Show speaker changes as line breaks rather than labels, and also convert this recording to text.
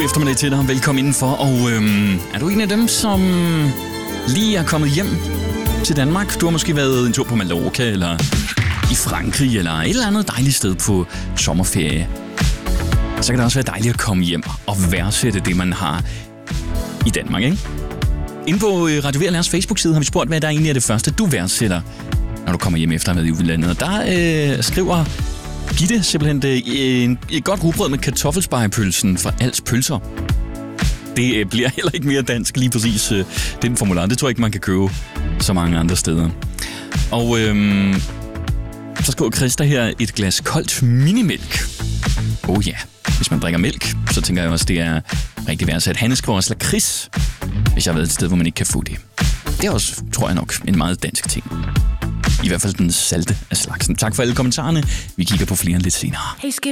God eftermiddag til dig. Velkommen indenfor. Og er du en af dem, som lige er kommet hjem til Danmark? Du har måske været en tur på Mallorca, eller i Frankrig, eller et eller andet dejligt sted på sommerferie. Så kan det også være dejligt at komme hjem og værdsætte det, man har i Danmark, ikke? Inde på Radio VLR's Facebook-side har vi spurgt, hvad der egentlig er det første, du værdsætter, når du kommer hjem efter at have været i udlandet. Og der skriver Gitte simpelthen et godt rugbrød med kartoffelspegepølsen fra Als Pølser. Det bliver heller ikke mere dansk, lige præcis den formular. Det tror jeg ikke, man kan købe så mange andre steder. Og så skriver Christa her et glas koldt minimælk. Oh ja, hvis man drikker mælk, så tænker jeg også, det er rigtig værdsat. Hanne skriver også lakrids, hvis jeg har været et sted, hvor man ikke kan få det. Det er også, tror jeg nok, en meget dansk ting. I hvert fald den salte af slagsen. Tak for alle kommentarerne. Vi kigger på flere lidt senere.
Hey,